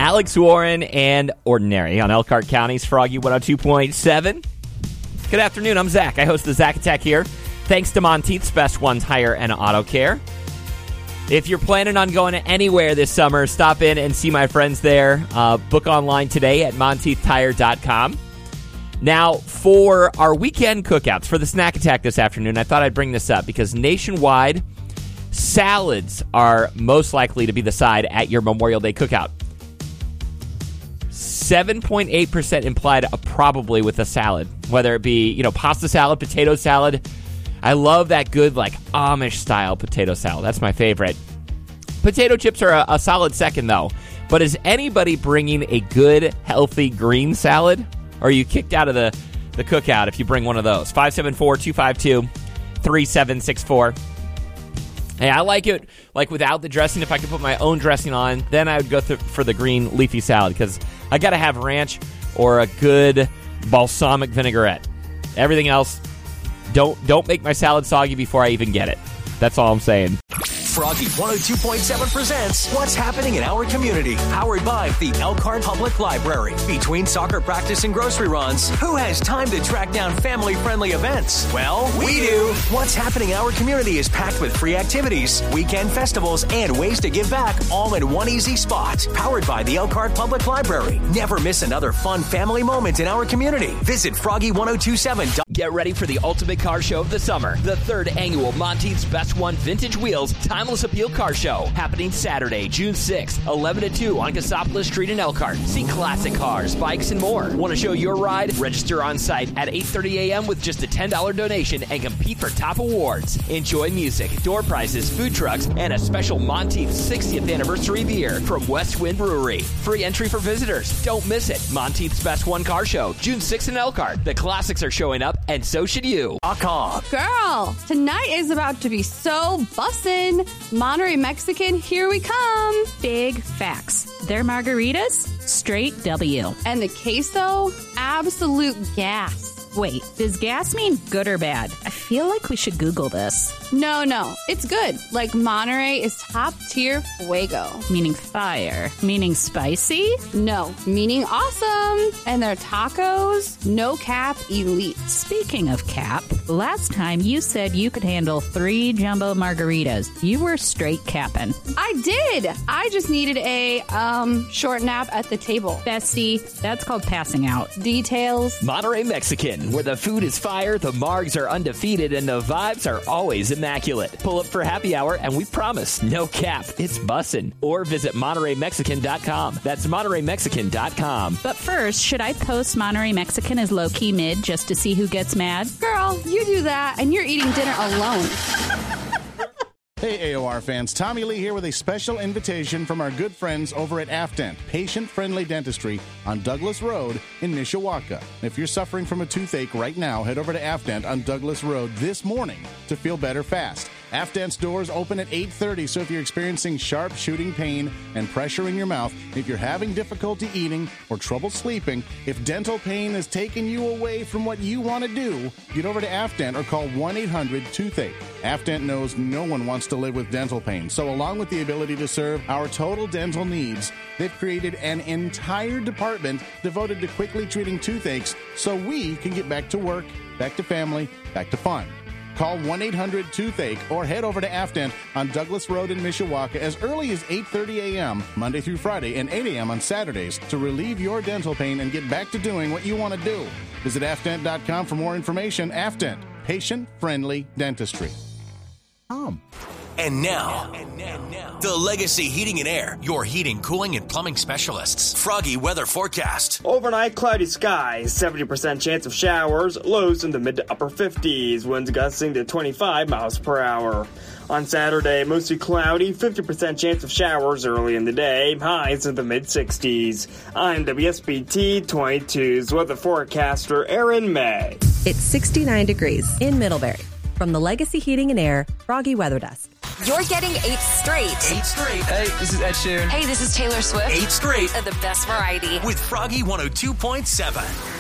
Alex Warren and Ordinary on Elkhart County's Froggy 102.7. Good afternoon. I'm Zach. I host the Zach Attack here. Thanks to Monteith's Best One Tire and Auto Care. If you're planning on going anywhere this summer, stop in and see my friends there. Book online today at monteithtire.com. Now, for our weekend cookouts, for the Snack Attack this afternoon, I thought I'd bring this up because nationwide, salads are most likely to be the side at your Memorial Day cookout. 7.8% implied probably with a salad, whether it be, pasta salad, potato salad. I love that good, Amish-style potato salad. That's my favorite. Potato chips are a solid second, though. But is anybody bringing a good, healthy green salad? Or are you kicked out of the cookout if you bring one of those? 574-252-3764. Hey, I like it, without the dressing. If I could put my own dressing on, then I would go for the green leafy salad, because I got to have ranch or a good balsamic vinaigrette. Everything else, don't make my salad soggy before I even get it. That's all I'm saying. Froggy 102.7 presents What's Happening in Our Community, powered by the Elkhart Public Library. Between soccer practice and grocery runs, who has time to track down family-friendly events? Well, we do. What's Happening in Our Community is packed with free activities, weekend festivals, and ways to give back, all in one easy spot. Powered by the Elkhart Public Library. Never miss another fun family moment in our community. Visit Froggy1027. Get ready for the ultimate car show of the summer. The 3rd annual Monteith's Best One Vintage Wheels Timeless Appeal Car Show. Happening Saturday, June 6th, 11 to 2 on Cassopolis Street in Elkhart. See classic cars, bikes, and more. Want to show your ride? Register on site at 8:30 a.m. with just a $10 donation and compete for top awards. Enjoy music, door prizes, food trucks, and a special Monteith 60th anniversary beer from West Wind Brewery. Free entry for visitors. Don't miss it. Monteith's Best One Car Show, June 6th in Elkhart. The classics are showing up, and so should you. Girl, tonight is about to be so bussin'. Monterey Mexican, here we come. Big facts. Their margaritas, straight W. And the queso, absolute gas. Wait, does gas mean good or bad? I feel like we should Google this. No, it's good. Like Monterey is top tier fuego. Meaning fire. Meaning spicy? No, meaning awesome. And their tacos, no cap elite. Speaking of cap, last time you said you could handle 3 jumbo margaritas. You were straight capping. I did. I just needed a short nap at the table. Bestie, that's called passing out. Details. Monterey Mexican, where the food is fire, the margs are undefeated, and the vibes are always immaculate. Pull up for happy hour, and we promise, no cap, it's bussin'. Or visit MontereyMexican.com. That's MontereyMexican.com. But first, should I post Monterey Mexican as low-key mid just to see who gets mad? Girl, you do that, and you're eating dinner alone. Hey, AOR fans. Tommy Lee here with a special invitation from our good friends over at Afdent, patient-friendly dentistry on Douglas Road in Mishawaka. If you're suffering from a toothache right now, head over to Afdent on Douglas Road this morning to feel better fast. Afdent's doors open at 8:30, so if you're experiencing sharp shooting pain and pressure in your mouth, if you're having difficulty eating or trouble sleeping, if dental pain is taking you away from what you want to do, get over to Afdent or call 1-800-TOOTHACHE. Afdent knows no one wants to live with dental pain, so along with the ability to serve our total dental needs, they've created an entire department devoted to quickly treating toothaches so we can get back to work, back to family, back to fun. Call 1-800-TOOTHACHE or head over to Afdent on Douglas Road in Mishawaka as early as 8:30 a.m. Monday through Friday and 8 a.m. on Saturdays to relieve your dental pain and get back to doing what you want to do. Visit Afdent.com for more information. Afdent, patient-friendly dentistry. And now, the Legacy Heating and Air, your heating, cooling, and plumbing specialists. Froggy weather forecast. Overnight, cloudy skies, 70% chance of showers, lows in the mid to upper 50s, winds gusting to 25 miles per hour. On Saturday, mostly cloudy, 50% chance of showers early in the day, highs in the mid-60s. I'm WSBT 22's weather forecaster, Aaron May. It's 69 degrees in Middlebury. From the Legacy Heating and Air Froggy Weather Desk. You're getting 8 straight. 8 straight. Hey, this is Ed Sheeran. Hey, this is Taylor Swift. 8 straight. Of the best variety. With Froggy 102.7.